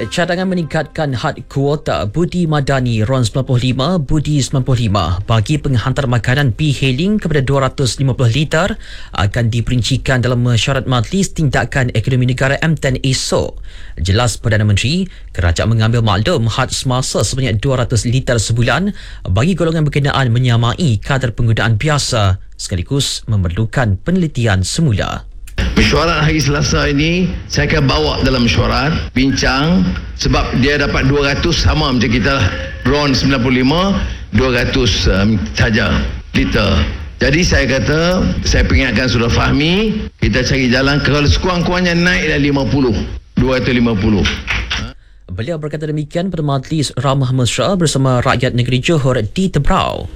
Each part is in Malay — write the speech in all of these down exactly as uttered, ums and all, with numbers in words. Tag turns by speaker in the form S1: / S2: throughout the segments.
S1: Cadangan meningkatkan had kuota Budi Madani R O N sembilan puluh lima Budi sembilan puluh lima bagi penghantar makanan P-Hailing kepada dua ratus lima puluh liter akan diperincikan dalam mesyuarat Majlis Tindakan Ekonomi Negara M ten esok. Jelas Perdana Menteri, kerajaan mengambil maklum had semasa sebanyak dua ratus liter sebulan bagi golongan berkenaan menyamai kadar penggunaan biasa sekaligus memerlukan penelitian semula.
S2: Mesyuarat hari Selasa ini saya akan bawa dalam mesyuarat bincang sebab dia dapat dua ratus sama macam kita lah. R O N sembilan puluh lima dua ratus um, saja liter. Jadi saya kata saya peringatkan Saudara Fahmi, kita cari jalan kalau sekurang-kurangnya naiklah lima puluh dua ratus lima puluh.
S1: Beliau berkata demikian pada Majlis Ramah Mesra bersama rakyat negeri Johor di Tebrau.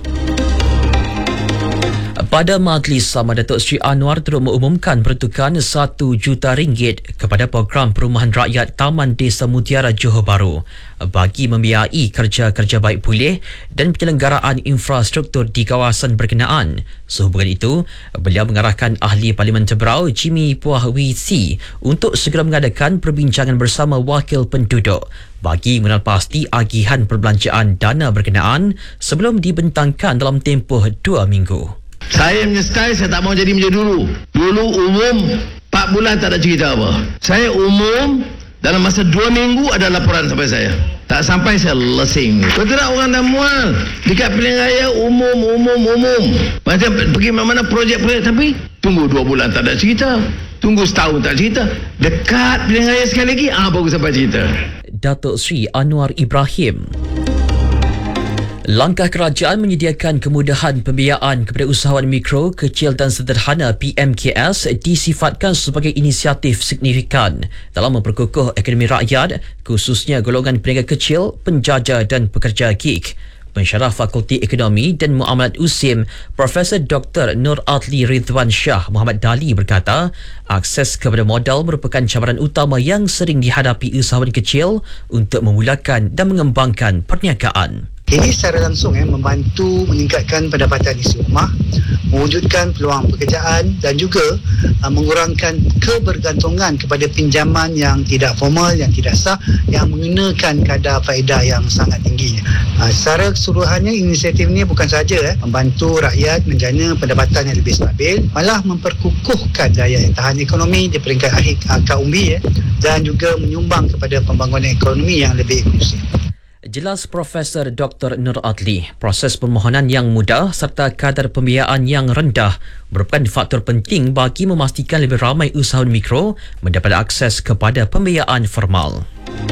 S1: Pada majlis sama, Datuk Seri Anwar turut mengumumkan peruntukan satu juta ringgit kepada program perumahan rakyat Taman Desa Mutiara Johor Bahru bagi membiayai kerja-kerja baik pulih dan penyelenggaraan infrastruktur di kawasan berkenaan. Sehubungan itu, beliau mengarahkan Ahli Parlimen Tebrau Jimmy Puah Wee Si untuk segera mengadakan perbincangan bersama wakil penduduk bagi mengenal pasti agihan perbelanjaan dana berkenaan sebelum dibentangkan dalam tempoh dua minggu.
S2: Saya punya style, saya tak mau jadi macam dulu. Dulu umum, empat bulan tak ada cerita apa. Saya umum, dalam masa dua minggu ada laporan sampai saya. Tak sampai saya lesing. Kau tidak orang dah mual. Dekat pilihan raya, umum, umum, umum. Macam pergi mana-mana projek-projek, tapi tunggu dua bulan tak ada cerita. Tunggu setahun tak cerita. Dekat pilihan raya sekali lagi, ah baru sampai cerita.
S1: Datuk Seri Anwar Ibrahim. Langkah kerajaan menyediakan kemudahan pembiayaan kepada usahawan mikro, kecil dan sederhana P M K S disifatkan sebagai inisiatif signifikan dalam memperkukuh ekonomi rakyat, khususnya golongan peniaga kecil, penjaja dan pekerja gig. Pensyarah Fakulti Ekonomi dan Muamalat U S I M, Profesor Doktor Nur Adli Ridwan Shah Muhammad Dali berkata, akses kepada modal merupakan cabaran utama yang sering dihadapi usahawan kecil untuk memulakan dan mengembangkan perniagaan.
S3: Ini secara langsung eh, membantu meningkatkan pendapatan isi rumah, mewujudkan peluang pekerjaan dan juga uh, mengurangkan kebergantungan kepada pinjaman yang tidak formal, yang tidak sah, yang mengenakan kadar faedah yang sangat tinggi. Uh, secara keseluruhannya, inisiatif ini bukan sahaja eh, membantu rakyat menjana pendapatan yang lebih stabil, malah memperkukuhkan daya tahan ekonomi di peringkat akhir angka umbi eh, dan juga menyumbang kepada pembangunan ekonomi yang lebih inklusif.
S1: Jelas Profesor Doktor Nur Adli, proses permohonan yang mudah serta kadar pembiayaan yang rendah merupakan faktor penting bagi memastikan lebih ramai usahawan mikro mendapat akses kepada pembiayaan formal.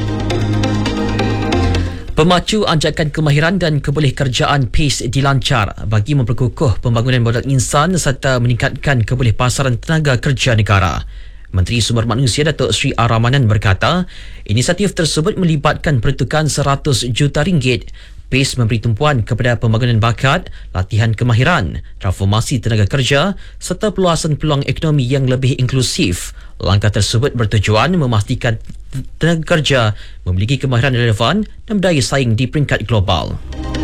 S1: Pemacu anjakan kemahiran dan kebolehkerjaan PACE dilancar bagi memperkukuh pembangunan modal insan serta meningkatkan kebolehpasaran tenaga kerja negara. Menteri Sumber Manusia Datuk Seri Ar-Rahmanan berkata, inisiatif tersebut melibatkan peruntukan seratus juta ringgit. PACE memberi tumpuan kepada pembangunan bakat, latihan kemahiran, transformasi tenaga kerja serta peluasan peluang ekonomi yang lebih inklusif. Langkah tersebut bertujuan memastikan tenaga kerja memiliki kemahiran relevan dan berdaya saing di peringkat global.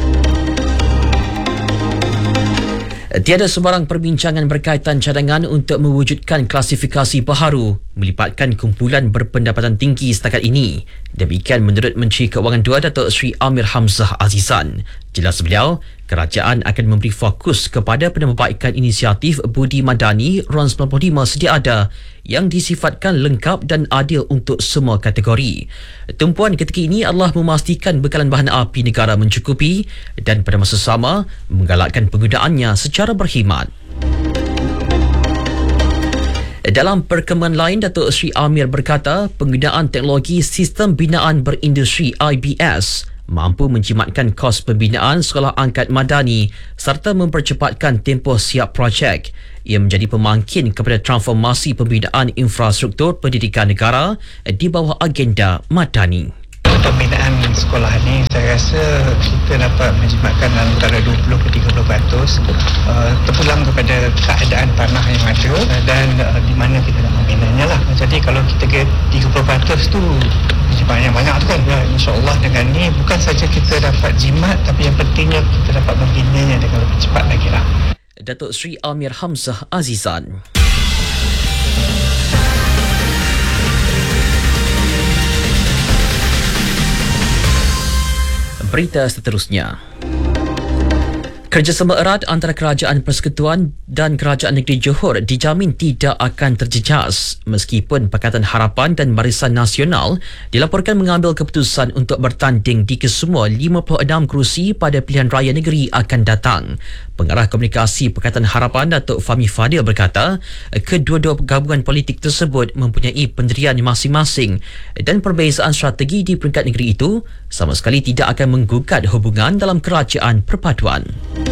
S1: Tiada sebarang perbincangan berkaitan cadangan untuk mewujudkan klasifikasi baharu melibatkan kumpulan berpendapatan tinggi setakat ini. Demikian menurut Menteri Keuangan dua Datuk Seri Amir Hamzah Azizan. Jelas beliau, kerajaan akan memberi fokus kepada penambahbaikan inisiatif Budi Madani R O N sembilan puluh lima sedia ada yang disifatkan lengkap dan adil untuk semua kategori. Tumpuan ketika ini adalah memastikan bekalan bahan api negara mencukupi dan pada masa sama menggalakkan penggunaannya secara berkhidmat. Dalam perkembangan lain, Datuk Seri Amir berkata penggunaan teknologi Sistem Binaan Berindustri I B S mampu menjimatkan kos pembinaan sekolah angkat madani serta mempercepatkan tempoh siap projek. Ia menjadi pemangkin kepada transformasi pembinaan infrastruktur pendidikan negara di bawah agenda madani.
S4: Pembinaan sekolah ni saya rasa kita dapat menjimatkan antara dua puluh ke tiga puluh peratus uh, terpulang kepada keadaan tanah yang ada dan uh, di mana kita nak membinanya lah. Jadi kalau kita get tiga puluh peratus tu banyak-banyak tu kan, ya, insyaAllah dengan ni bukan saja kita dapat jimat tapi yang pentingnya kita dapat membinanya dengan lebih cepat lagi lah.
S1: Datuk Seri Amir Hamzah Azizan. Berita seterusnya. Kerjasama erat antara Kerajaan Persekutuan dan Kerajaan Negeri Johor dijamin tidak akan terjejas meskipun Pakatan Harapan dan Barisan Nasional dilaporkan mengambil keputusan untuk bertanding di kesemua lima puluh enam kerusi pada pilihan raya negeri akan datang. Pengarah Komunikasi Pakatan Harapan Datuk Fahmi Fadil berkata, kedua-dua gabungan politik tersebut mempunyai pendirian masing-masing dan perbezaan strategi di peringkat negeri itu sama sekali tidak akan menggugat hubungan dalam kerajaan perpaduan.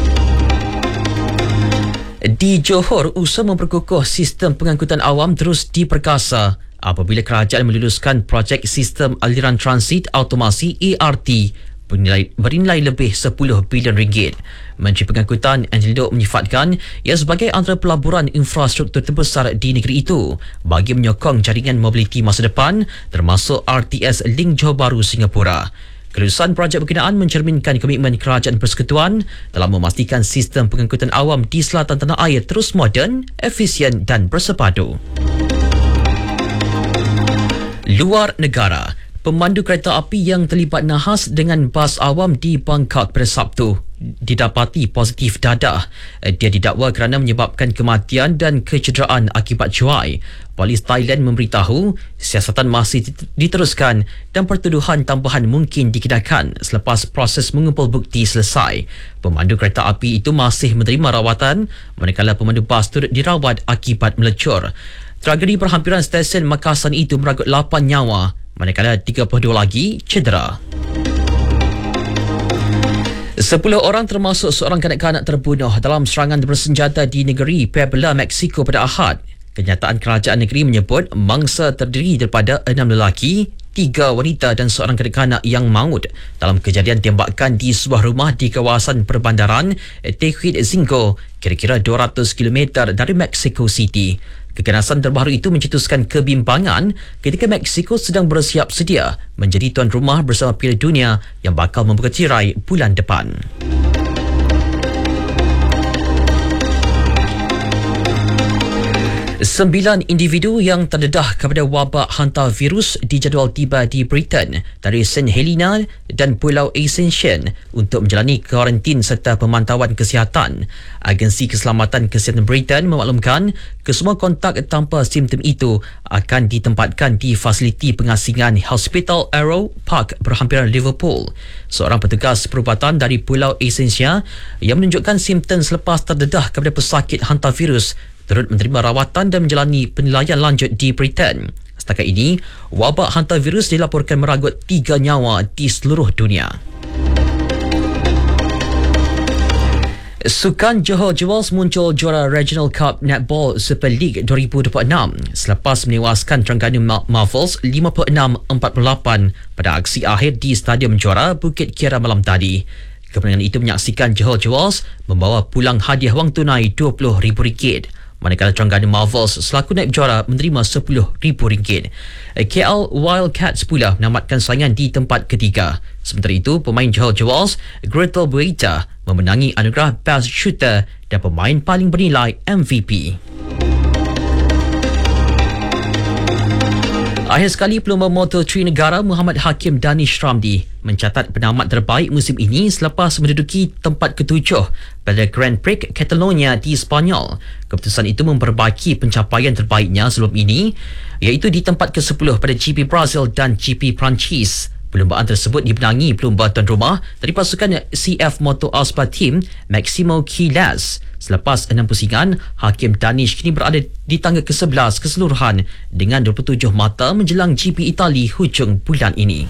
S1: Di Johor, usaha memperkukuh sistem pengangkutan awam terus diperkasa apabila kerajaan meluluskan projek sistem aliran transit automasi A R T bernilai, bernilai lebih sepuluh bilion ringgit. Menteri Pengangkutan Anthony Loke menyifatkan ia sebagai antara pelaburan infrastruktur terbesar di negeri itu bagi menyokong jaringan mobiliti masa depan termasuk R T S Link Johor Bahru Singapura. Kelulusan projek berkenaan mencerminkan komitmen Kerajaan Persekutuan dalam memastikan sistem pengangkutan awam di selatan tanah air terus moden, efisien dan bersepadu. Luar negara, pemandu kereta api yang terlibat nahas dengan bas awam di Bangkok pada Sabtu didapati positif dadah. Dia didakwa kerana menyebabkan kematian dan kecederaan akibat cuai. Polis Thailand memberitahu siasatan masih diteruskan dan pertuduhan tambahan mungkin dikenakan selepas proses mengumpul bukti selesai. Pemandu kereta api itu masih menerima rawatan manakala pemandu bas turut dirawat akibat melecur. Tragedi perhampiran stesen Makassar itu meragut lapan nyawa manakala tiga puluh dua lagi cedera. Sepuluh orang termasuk seorang kanak-kanak terbunuh dalam serangan bersenjata di negeri Puebla, Mexico pada Ahad. Kenyataan kerajaan negeri menyebut mangsa terdiri daripada enam lelaki, tiga wanita dan seorang kanak-kanak yang maut dalam kejadian tembakan di sebuah rumah di kawasan perbandaran Tehuicingo, kira-kira dua ratus kilometer dari Mexico City. Keganasan terbaru itu mencetuskan kebimbangan ketika Mexico sedang bersiap sedia menjadi tuan rumah bersama Piala Dunia yang bakal membuka tirai bulan depan. Sembilan individu yang terdedah kepada wabak hantavirus dijadual tiba di Britain dari Saint Helena dan Pulau Ascension untuk menjalani kuarantin serta pemantauan kesihatan. Agensi Keselamatan Kesihatan Britain memaklumkan kesemua kontak tanpa simptom itu akan ditempatkan di fasiliti pengasingan Hospital Arrow Park berhampiran Liverpool. Seorang petugas perubatan dari Pulau Ascension yang menunjukkan simptom selepas terdedah kepada pesakit hantavirus turut menerima rawatan dan menjalani penilaian lanjut di Britain. Setakat ini, wabak hantavirus dilaporkan meragut tiga nyawa di seluruh dunia. Sukan Johor Jewels muncul juara Regional Cup Netball Super League dua ribu dua puluh enam selepas menewaskan Terengganu Marvels lima puluh enam empat puluh lapan pada aksi akhir di Stadium Juara Bukit Kira malam tadi. Kemenangan itu menyaksikan Johor Jewels membawa pulang hadiah wang tunai dua puluh ribu ringgit. Manakala Terengganu Marvels selaku naib juara menerima sepuluh ribu ringgit. K L Wildcats pula menamatkan saingan di tempat ketiga. Sementara itu, pemain Johor Jewels, Gretel Bueta, memenangi anugerah Best Shooter dan pemain paling bernilai M V P. Akhir sekali, pelumba Moto tiga negara Muhammad Hakim Danish Ramdi mencatat penamat terbaik musim ini selepas menduduki tempat ketujuh pada Grand Prix Catalonia di Sepanyol. Keputusan itu memperbaiki pencapaian terbaiknya sebelum ini, iaitu di tempat kesepuluh pada G P Brazil dan G P Perancis. Perlumbaan tersebut dimenangi pelumba tuan rumah dari pasukan C F Moto Aspa Team Maximo Quiles. Selepas enam pusingan, Hakim Danish kini berada di tangga ke sebelas keseluruhan dengan dua puluh tujuh mata menjelang G P Itali hujung bulan ini.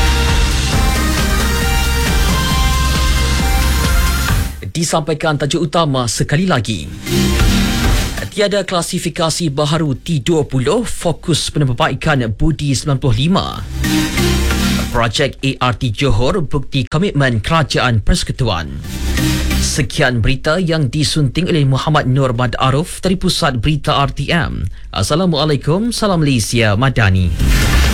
S1: Disampaikan tajuk utama sekali lagi. Tiada klasifikasi baharu T dua puluh, fokus penerbaikan budi sembilan puluh lima. Projek A R T Johor bukti komitmen Kerajaan Persekutuan. Sekian berita yang disunting oleh Muhammad Nur Mad Aruf dari Pusat Berita R T M. Assalamualaikum, salam Malaysia Madani.